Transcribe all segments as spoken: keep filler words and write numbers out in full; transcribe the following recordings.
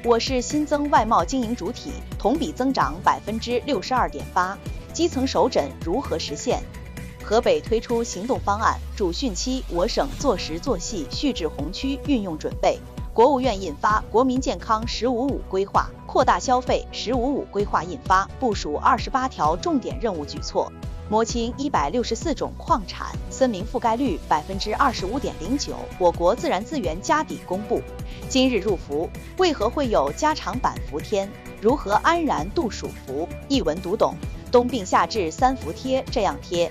我市新增外贸经营主体同比增长百分之六十二点八，基层首诊如何实现？河北推出行动方案，主汛期我省做实做细蓄滞洪区运用准备。国务院印发《国民健康“十五五”规划》，扩大消费“十五五”规划印发，部署二十八条重点任务举措，摸清一百六十四种矿产，森林覆盖率百分之二十五点零九。我国自然资源家底公布，今日入伏，为何会有加长版伏天？如何安然度暑伏？一文读懂，冬病夏治三伏贴这样贴。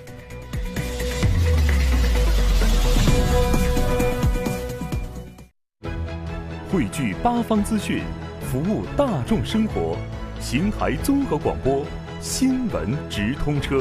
汇聚八方资讯，服务大众生活。邢台综合广播新闻直通车。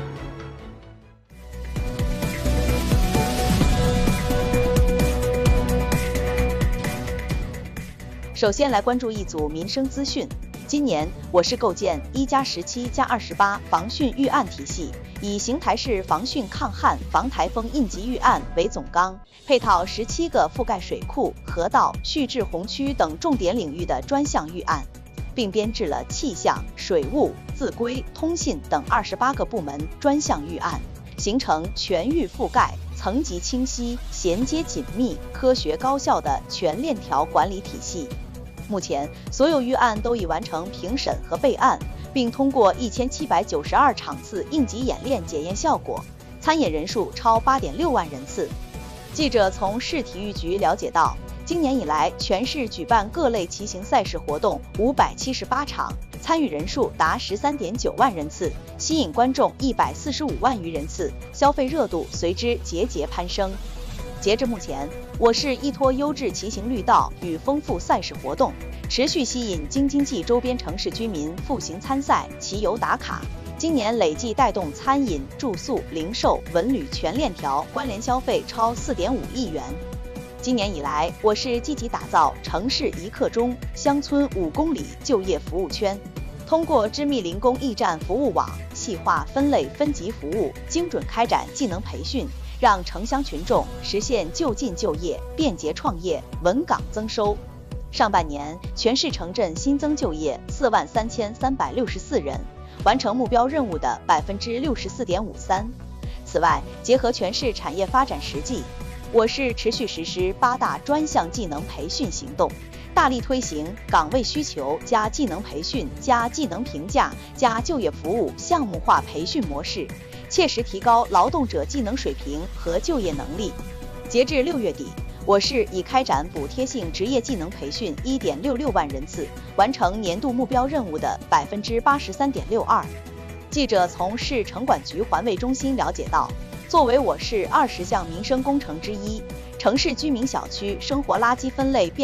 首先来关注一组民生资讯。今年我市构建一加十七加二十八防汛预案体系，以邢台市防汛抗旱、防台风应急预案为总纲，配套十七个覆盖水库、河道、蓄滞洪区等重点领域的专项预案，并编制了气象、水务、自规、通信等二十八个部门专项预案，形成全域覆盖、层级清晰、衔接紧密、科学高效的全链条管理体系。目前，所有预案都已完成评审和备案，并通过一千七百九十二场次应急演练检验效果，参演人数超八点六万人次。记者从市体育局了解到，今年以来，全市举办各类骑行赛事活动五百七十八场，参与人数达十三点九万人次，吸引观众一百四十五万余人次，消费热度随之节节攀升。截至目前，我市依托优质骑行绿道与丰富赛事活动，持续吸引京津冀周边城市居民赴行参赛、骑游打卡。今年累计带动餐饮、住宿、零售、文旅全链条关联消费超四点五亿元。今年以来，我市积极打造城市一刻钟、乡村五公里就业服务圈，通过知密林工驿站服务网细化分类分级服务，精准开展技能培训，让城乡群众实现就近就业、便捷创业、稳岗增收。上半年，全市城镇新增就业四万三千三百六十四人，完成目标任务的百分之六十四点五三。此外，结合全市产业发展实际，我市持续实施八大专项技能培训行动，大力推行岗位需求加技能培训加技能评价加就业服务项目化培训模式，切实提高劳动者技能水平和就业能力。截至六月底，我市已开展补贴性职业技能培训一点六六万人次，完成年度目标任务的百分之八十三点六二。记者从市城管局环卫中心了解到，作为我市二十项民生工程之一，城市居民小区生活垃圾分类变